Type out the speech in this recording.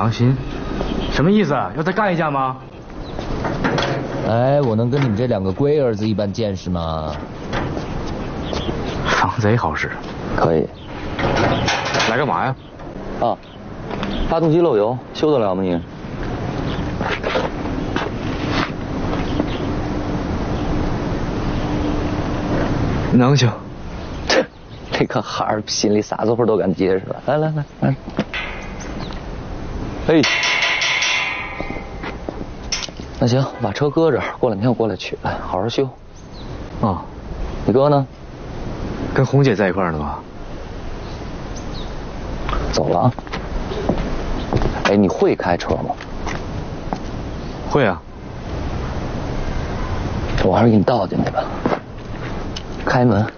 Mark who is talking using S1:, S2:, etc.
S1: 良心，什么意思？要再干一架吗？
S2: 哎，我能跟你们这两个龟儿子一般见识吗？
S1: 防贼好使。
S3: 可以。
S1: 来干嘛呀？
S3: 啊，发动机漏油，修得了吗你？
S1: 能行。
S3: 这个孩儿心里啥子活都敢接是吧？来，嘿，那行，把车搁这儿，过两天我过来取来，好好修。
S1: 哦，
S3: 你哥呢？
S1: 跟红姐在一块儿呢吧？
S3: 走了啊。哎，你会开车吗？
S1: 会啊。
S3: 我还是给你倒进去吧。开门。